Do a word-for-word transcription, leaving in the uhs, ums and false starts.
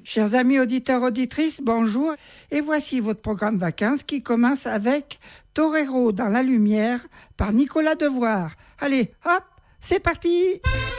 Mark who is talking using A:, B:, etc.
A: Chers amis auditeurs, auditrices, bonjour. Et voici votre programme vacances qui commence avec Torero dans la lumière par Nicolas Devoir. Allez, hop, c'est parti!